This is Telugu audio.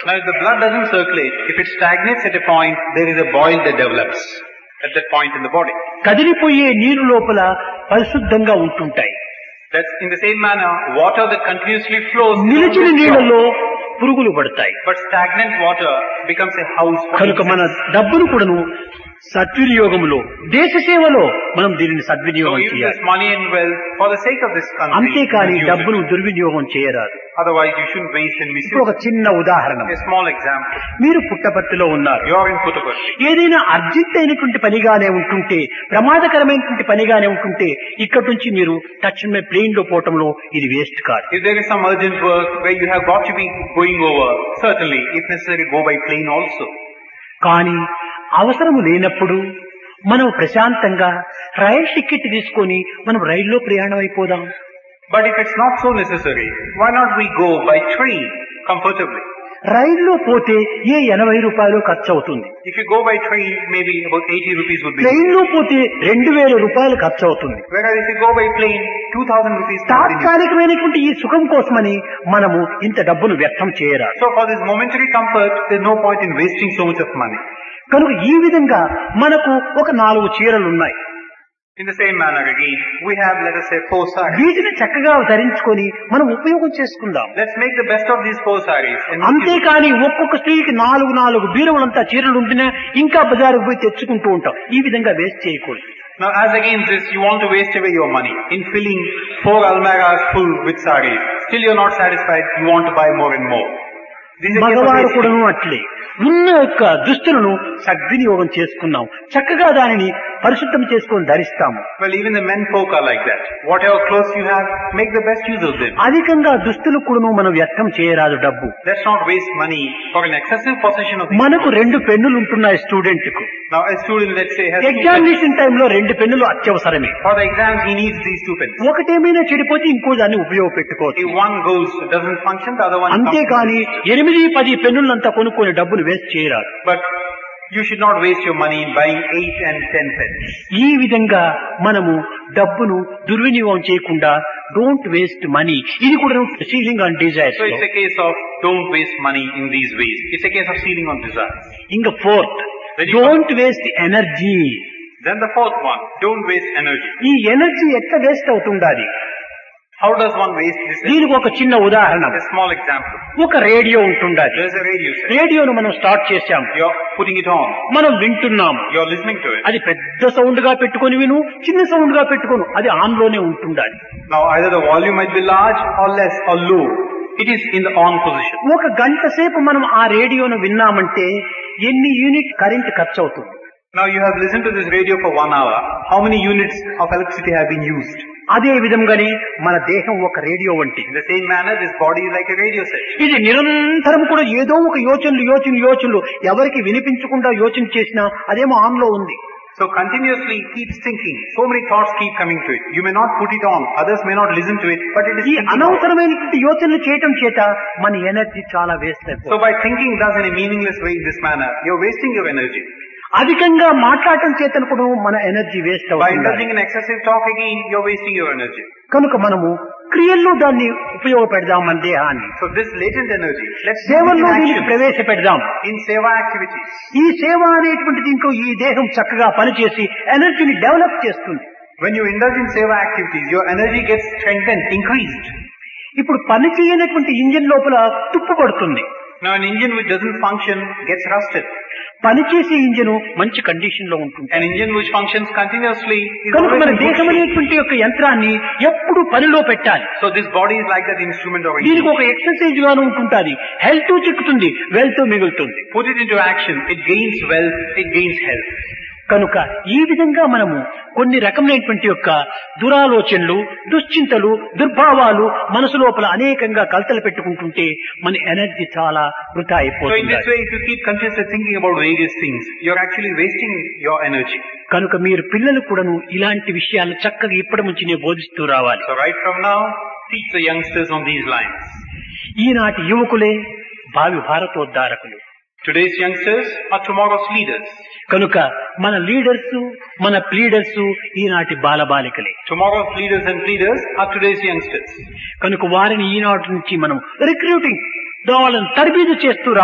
Now if the blood doesn't circulate, if it stagnates at a point, there is a boil that develops at that point in the body. కదిలిపోయే నీరు లోపల పరిశుద్ధంగా ఉంటుంటాయి. That's in the same manner, water that continuously flows నిలిచిన నీళ్లలో పురుగులు పడతాయి. but stagnant water becomes a house for కనుక మన డబ్బును కూడాను సద్వినియోగంలో దేశ సేవలో మనం దీనిని So సద్వినియోగం use చేయాలి. this money and wealth for the sake of this country. అంతేకాని Use it. డబ్బును దుర్వినియోగం చేయరాదు. Otherwise you shouldn't waste and ఇప్పుడు ఒక misuse. చిన్న ఉదాహరణ. A small example. మీరు పుట్టపర్తిలో ఉన్నారు. You are in Puttaparthi. ఏదైనా అర్జెంట్ అయినటువంటి పనిగానే ఉంటుంటే, ప్రమాదకరమైనటువంటి పనిగానే ఉంటుంటే, ఇక్కడి నుంచి మీరు తక్షణమే ప్లేన్ లో పోవటంలో ఇది వేస్ట్ కాదు. If there is some urgent work where you have got to be going over, certainly, if necessary, go by plane also. కానీ అవసరము లేనప్పుడు మనం ప్రశాంతంగా రైలు టికెట్ తీసుకొని మనం రైల్లో ప్రయాణం అయిపోదాం. But if it's not so necessary, why not we go by train comfortably? రైల్లో పోతే ఏ 80 రూపాయలు ఖర్చు అవుతుంది. If you go by train, maybe about 80 rupees would be. Train లో పోతే 2000 రూపాయలు ఖర్చు అవుతుంది. Whereas if you go by plane, 2000 rupees. తాత్కాలికమైనటువంటి ఈ సుఖం కోసమని మనము ఇంత డబ్బును వ్యర్థం చేయరాదు. So for this momentary comfort, there's no point in wasting so much of money. కనుక ఈ విధంగా మనకు ఒక 4 చీరలు ఉన్నాయి. In the same manner again, we have, let us say, 4 sarees. వీటిని చక్కగా ధరించుకొని మనం ఉపయోగం చేసుకుందాం. Let's make the best of these 4 sarees. And make it- అంతేకాని ఒక్కొక్క స్త్రీకి 4 బీరువులంతా చీరలు ఉంటేనే ఇంకా బజారుకు పోయి తెచ్చుకుంటూ ఉంటాం. ఈ విధంగా వేస్ట్ చేయకూడదు. Now as against this, you want to waste away your money in filling 4 almirahs full with sarees. Still you're not satisfied, you want to buy more and more. This is a case of మగవారు wasting. కూడాను అట్లే ఉన్న యొక్క దుస్తులను సద్వినియోగం చేసుకున్నాం. చక్కగా దానిని పరిశుద్ధం చేసుకొని ధరిస్తాము. Well, even the men folk are like that. Whatever clothes you have, make the best use of them. అధికంగా దుస్తులు కూడాను మనం వ్యర్థం చేయరాదు. డబ్బు Let's not waste money for an excessive possession of these. మనకు 2 పెన్నులు ఉంటున్నాయి స్టూడెంట్ కు. Now a student, let's say, has 2 pens. Examination టైంలో 2 పెన్నులు అత్యవసరమే. For the exam, he needs these 2 pens. ఒకటేమైనా చెడిపోతే ఇంకో దాన్ని ఉపయోగపెట్టుకోవచ్చు. If one goes, doesn't function, the other one comes. అంతేకాని 8-10 పెన్నులంతా కొనుక్కొని డబ్బులు వేస్ట్ చేయరాదు. But you should not waste your money in buying 8 and 10 pens. ఈ విధంగా మనము డబ్బును దుర్వినియోగం చేయకుండా డోంట్ వేస్ట్ మనీ. ఇది కూడా ceiling on desires. So it's a case of don't waste money in these ways. It's a case of sealing on desires. ఇంకా 4th, don't waste energy. Then the 4th one, don't waste energy. ఈ ఎనర్జీ ఎట్లా waste అవుతుండాలి? How does one waste this energy? దీనికి ఒక చిన్న ఉదాహరణ. A small example. ఒక రేడియో ఉంటుండాలి. There's a radio set. రేడియోను మనం స్టార్ట్ చేశాం, You're putting it on. మనం వింటున్నాము. You're listening to it. అది పెద్ద సౌండ్ గా పెట్టుకొని విను, చిన్న సౌండ్ గా పెట్టుకోను, అది ఆన్ లోనే ఉంటుండాలి. Now either the volume might be large or less or low. It is in the on position. ఒక గంట సేపు మనం ఆ రేడియోను విన్నామంటే ఎన్ని యూనిట్ కరెంట్ ఖర్చు అవుతుంది? Now you have listened to this radio for 1 hour. How many units of electricity have been used? అదే విధంగానే మన దేహం ఒక రేడియో వంటి. In the same manner, this body is like a radio set. ఇది నిరంతరం కూడా ఏదో ఒక యోచనలు ఎవరికి వినిపించకుండా యోచన చేసినా అదేమో ఆన్ లో ఉంది. So continuously it keeps thinking. So many thoughts keep coming to it. You may not put it on. Others may not listen to it. But it is ఈ thinking. అనవసరమైనటువంటి యోచనలు చేయటం చేత మన ఎనర్జీ చాలా వేస్ట్ So అయిపోతుంది. by thinking thus in a meaningless way in this manner, you're wasting your energy. అధికంగా మాట్లాడటం చేత కూడా మన ఎనర్జీ వేస్ట్ By అవుతుంది. indulging in excessive talk again, you're wasting your energy. కనుక మనము క్రియల్లో దాన్ని ఉపయోగపెడదాం మన దేహాన్ని. So this latent energy, let's use it సేవల్లో in దీనికి action, ప్రవేశపెడదాం. in seva activities. ఈ సేవ అనేటువంటి దీంట్లో ఈ దేహం చక్కగా పనిచేసి ఎనర్జీని డెవలప్ చేస్తుంది. When you indulge in seva activities, your energy gets strengthened, increased. ఇప్పుడు పని చేయనటువంటి ఇంజిన్ లోపల తుప్పు పడుతుంది. Now an engine which doesn't function gets rusted. పనిచేసే ఇంజిన్ మంచి కండిషన్ లో ఉంటుంది. An engine which functions continuously is కనుక always మన in good దేహం shape. అనేటువంటి యొక్క యంత్రాన్ని ఎప్పుడు పనిలో పెట్టాలి. So this body is like that instrument or దీనికి engine. ఒక ఎక్సర్సైజ్ గాను ఉంటుంటుంది. హెల్త్ చిక్కుతుంది, వెల్త్ మిగులుతుంది. Put it into action, it gains wealth, it gains health. కనుక ఈ విధంగా మనము కొన్ని రకమైనటువంటి యొక్క దురాలోచనలు, దుశ్చింతలు, దుర్భావాలు మనసు లోపల అనేకంగా కలతలు పెట్టుకుంటుంటే మన ఎనర్జీ చాలా వృధా So in అయిపోతుంది. this way, if you keep continuously thinking about various things, you're actually wasting your energy. కనుక మీరు పిల్లలు కూడాను ఇలాంటి విషయాలను చక్కగా ఇప్పటి నుంచి బోధిస్తూ రావాలి. So right from now, teach the youngsters on these lines. ఈనాటి యువకులే భావి భారతోద్ధారకులు. Today's youngsters are tomorrow's leaders. కనుక మన లీడర్స్, మన ప్లీడర్స్ ఈనాటి బాలబాలికలే. Tomorrow's leaders and pleaders are today's youngsters. కనుక వారిని ఈనాటి నుంచి మనం రిక్రూటింగ్ వాళ్ళని తరబీదు చేస్తూ